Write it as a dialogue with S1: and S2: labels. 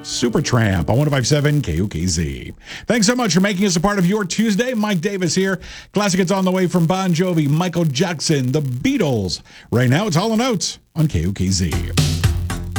S1: Supertramp on 105.7 KUKZ. Thanks so much for making us a part of your Tuesday. Mike Davis here. Classic Hits on the way from Bon Jovi, Michael Jackson, The Beatles. Right now, it's Hall & Oates on KUKZ.